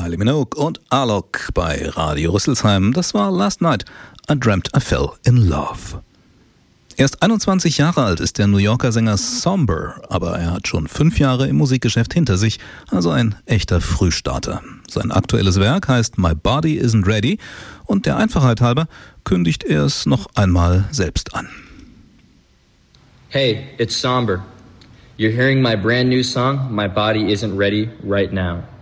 Kylie Minogue und Alok bei Radio Rüsselsheim. Das war Last Night, I Dreamt I Fell in Love. Erst 21 Jahre alt ist der New Yorker Sänger Somber, aber er hat schon 5 Jahre im Musikgeschäft hinter sich, also ein echter Frühstarter. Sein aktuelles Werk heißt My Body Isn't Ready und der Einfachheit halber kündigt er es noch einmal selbst an. Hey, it's Somber. You're hearing my brand new song, My Body Isn't Ready, right now.